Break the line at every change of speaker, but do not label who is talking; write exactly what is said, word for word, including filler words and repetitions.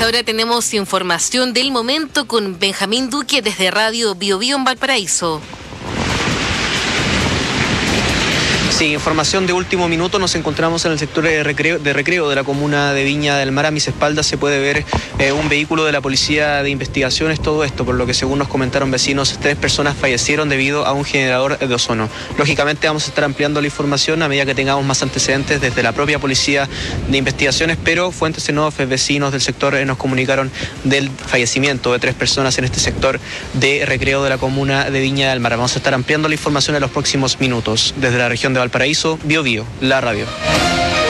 esta hora tenemos información del momento con Benjamín Duque desde Radio Bio Bio en Valparaíso.
Sí, información de último minuto. Nos encontramos en el sector de recreo de, recreo de la comuna de Viña del Mar. A mis espaldas se puede ver eh, un vehículo de la Policía de Investigaciones. Todo esto, por lo que según nos comentaron vecinos, tres personas fallecieron debido a un generador de ozono. Lógicamente vamos a estar ampliando la información a medida que tengamos más antecedentes desde la propia Policía de Investigaciones, pero fuentes en off, vecinos del sector eh, nos comunicaron del fallecimiento de tres personas en este sector de recreo de la comuna de Viña del Mar. Vamos a estar ampliando la información en los próximos minutos desde la región de Valparaíso, Bio Bio, la radio.